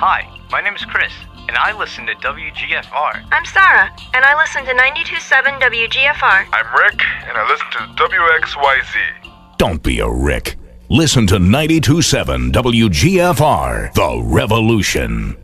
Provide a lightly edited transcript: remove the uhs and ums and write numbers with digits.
Hi, my name is Chris, and I listen to WGFR. I'm Sarah, and I listen to 92.7 WGFR. I'm Rick, and I listen to WXYZ. Don't be a Rick. Listen to 92.7 WGFR, The Revolution.